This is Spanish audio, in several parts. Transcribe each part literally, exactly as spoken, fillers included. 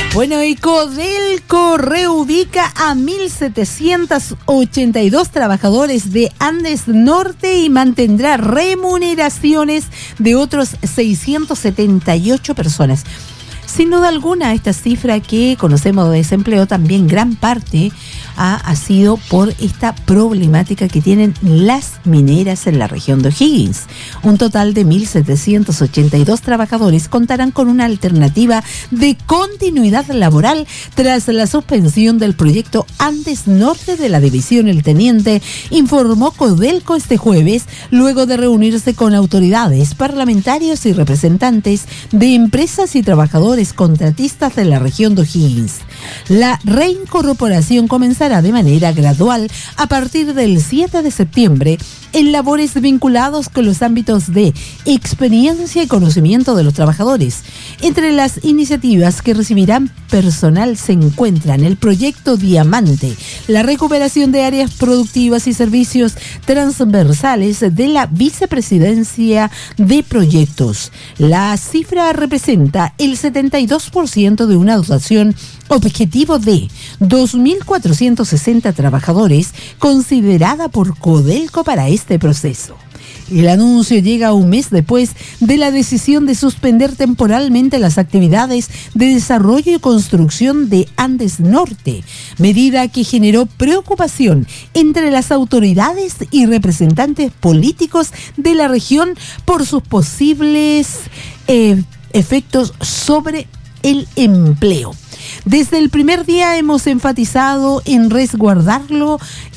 Bueno, y Codelco reubica a mil setecientos ochenta y dos trabajadores de Andes Norte y mantendrá remuneraciones de otros seiscientos setenta y ocho personas. Sin duda alguna, esta cifra que conocemos de desempleo también gran parte ha, ha sido por esta problemática que tienen las mineras en la región de O'Higgins. Un total de mil setecientos ochenta y dos trabajadores contarán con una alternativa de continuidad laboral tras la suspensión del proyecto Andes Norte de la División El Teniente, informó Codelco este jueves, luego de reunirse con autoridades, parlamentarios y representantes de empresas y trabajadores contratistas de la región de O'Higgins. La reincorporación comenzará de manera gradual a partir del siete de septiembre en labores vinculados con los ámbitos de experiencia y conocimiento de los trabajadores. Entre las iniciativas que recibirán personal se encuentran el proyecto Diamante, la recuperación de áreas productivas y servicios transversales de la Vicepresidencia de Proyectos. La cifra representa el setenta y dos por ciento de una dotación objetivo de dos mil cuatrocientos sesenta trabajadores considerada por Codelco para este proceso. El anuncio llega un mes después de la decisión de suspender temporalmente las actividades de desarrollo y construcción de Andes Norte, medida que generó preocupación entre las autoridades y representantes políticos de la región por sus posibles eh, efectos sobre el empleo. Desde el primer día hemos enfatizado en resguardarlo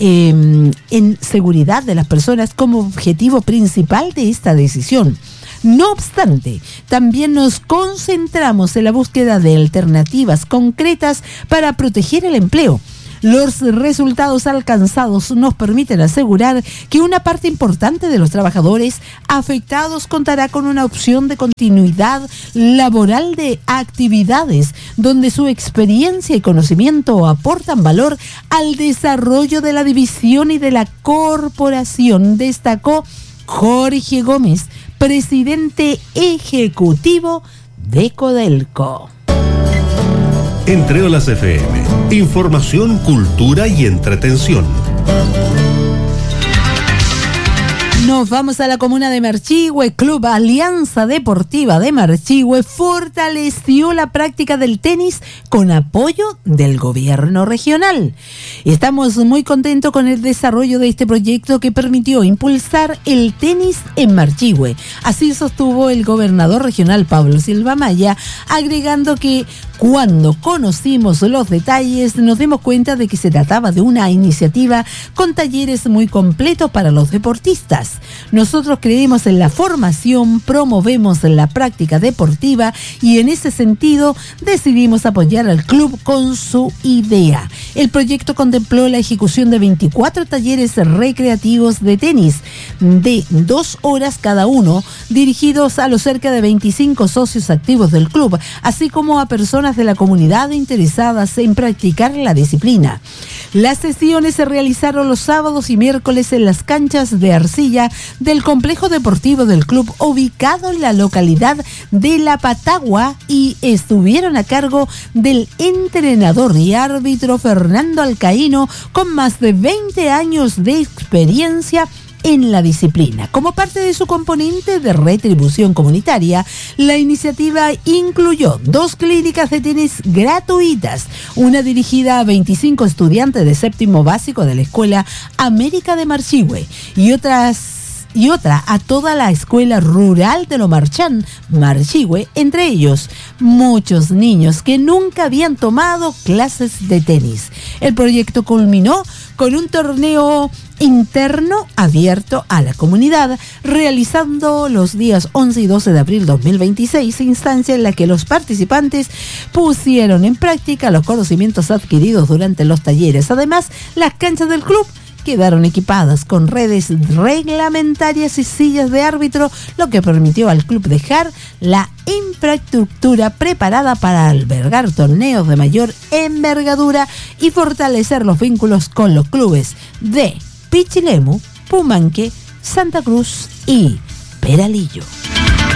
eh, en seguridad de las personas como objetivo principal de esta decisión. No obstante, también nos concentramos en la búsqueda de alternativas concretas para proteger el empleo. Los resultados alcanzados nos permiten asegurar que una parte importante de los trabajadores afectados contará con una opción de continuidad laboral de actividades donde su experiencia y conocimiento aportan valor al desarrollo de la división y de la corporación, destacó Jorge Gómez, presidente ejecutivo de Codelco. Entre Olas F M, información, cultura y entretención. Nos vamos a la comuna de Marchihue. Club Alianza Deportiva de Marchihue fortaleció la práctica del tenis con apoyo del gobierno regional. Estamos muy contentos con el desarrollo de este proyecto que permitió impulsar el tenis en Marchihue. Así sostuvo el gobernador regional Pablo Silva Maya, agregando que cuando conocimos los detalles nos dimos cuenta de que se trataba de una iniciativa con talleres muy completos para los deportistas. Nosotros creemos en la formación, promovemos la práctica deportiva y en ese sentido decidimos apoyar al club con su idea. El proyecto contempló la ejecución de veinticuatro talleres recreativos de tenis de dos horas cada uno, dirigidos a los cerca de veinticinco socios activos del club, así como a personas de la comunidad interesadas en practicar la disciplina. Las sesiones se realizaron los sábados y miércoles en las canchas de arcilla del complejo deportivo del club ubicado en la localidad de La Patagua y estuvieron a cargo del entrenador y árbitro Fernando Alcaíno, con más de veinte años de experiencia en la disciplina. Como parte de su componente de retribución comunitaria, la iniciativa incluyó dos clínicas de tenis gratuitas, una dirigida a veinticinco estudiantes de séptimo básico de la Escuela América de Marchihue y otras y otra a toda la escuela rural de Lomarchán, Marchihue, entre ellos muchos niños que nunca habían tomado clases de tenis. El proyecto culminó con un torneo interno abierto a la comunidad, realizando los días once y doce de abril dos mil veintiséis, instancia en la que los participantes pusieron en práctica los conocimientos adquiridos durante los talleres. Además, las canchas del club quedaron equipadas con redes reglamentarias y sillas de árbitro, lo que permitió al club dejar la infraestructura preparada para albergar torneos de mayor envergadura y fortalecer los vínculos con los clubes de Pichilemu, Pumanque, Santa Cruz y Peralillo.